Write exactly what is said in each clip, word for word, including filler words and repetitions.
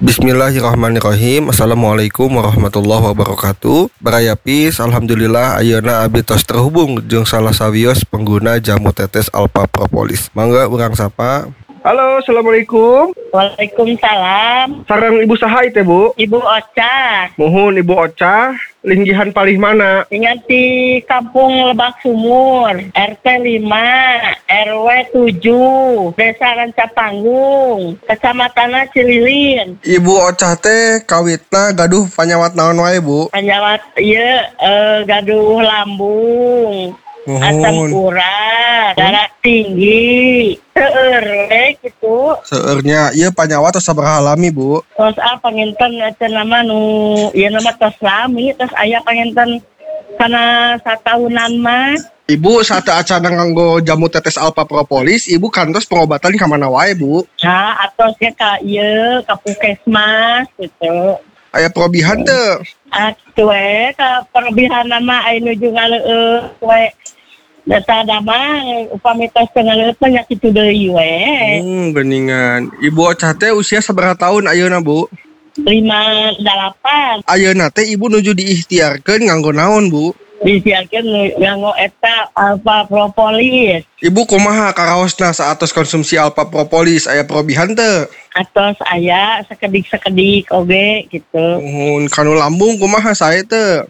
Bismillahirrahmanirrahim. Assalamualaikum warahmatullahi wabarakatuh. Barayapis, alhamdulillah ayeuna abdi tos terhubung jeung salah sawios pengguna jamu tetes Alpha Propolis. Mangga urang sapa. Halo, assalamualaikum. Waalaikumsalam. Sareng Ibu saha teh, Bu? Ibu Ocha. Muhun Ibu Ocha, linggihan palih mana? Ingat di Kampung Lebak Sumur, R T lima, R W tujuh, Desa Rancapanggung, Kecamatan Cililin. Ibu Ocha teh kawitna gaduh panyawat naon wae, Bu? Panyawat ieu eh, gaduh lambung. Muhun. Asam urat, darah tinggi, seueur we gitu. Seueurnya ieu panyawat tos sabaraha lami, Bu? Terus ah panginten eta nama nu ieu nama tos lami, terus aya panginten kana satahunan mah. Ibu saat acara nganggo jamu tetes Alpha Propolis, Ibu kantos pengobatan ka mana wae, Bu? Nah, atosnya ka ieu ka Puskesmas gitu. Aya probihan teu? Atuh we ka perubihan nama aya nuju ngaleueut we. Data nama upami tos teu ngaleueut mah nya kitu deui we. Hmm, beningan. Ibu Ocha teh usia sabaraha tahun ayeuna, Bu? lima delapan. Ayeuna teh Ibu nuju diikhtiarkeun nganggo naon, Bu? Disiarkeun nganggo eta Alpha Propolis. Ibu kumaha karaosna saatos konsumsi Alpha Propolis aya probihan teu? Atos aya sakedik-sakedik oge gitu. Muhun kanu lambung kumaha sae teu?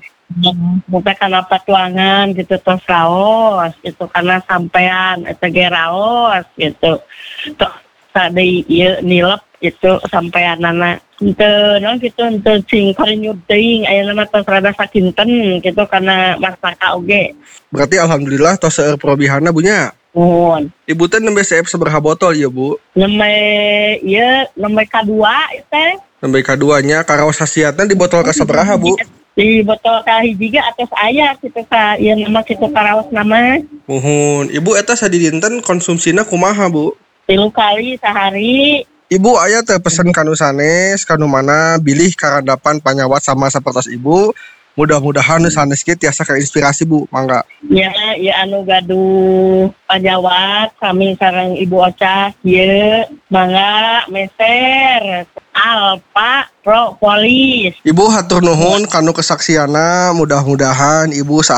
Muka kana patuangan gitu tos raos gitu karena sampean eta ge raos gitu. Tos tadi ieu nilep itu sampeanana henteu naon gitu henteu cing karinyut teuing aya nama tos rada sakinten gitu karena masaka oge. Berarti alhamdulillah tos seueur probihanna Bu nya. Nuhun. Ibu teh nembe seep sabaraha botol ieu, Bu? Nembe ieu nembe kadua teh. Nembe kaduanya karaos hasiatna di botol ka sabaraha, Bu? Di botol kahiji ge atos aya kitu ka ieu nama kitu karaos nama. Muhun. Ibu eta sadidinten konsumsina kumaha, Bu? Tilu kali sehari. Ibu aya teh pesen kanu sanes, kanu mana bilih karadapan panyawat sama sapertos Ibu. Mudah-mudahan sanes kieu tiasa kainspirasi, Bu. Mangga. Ya, ya anu gaduh pajawat kami sareng Ibu Ocha ieu mangga meser Alpha Propolis. Ibu hatur nuhun kanu kesaksianna, mudah-mudahan Ibu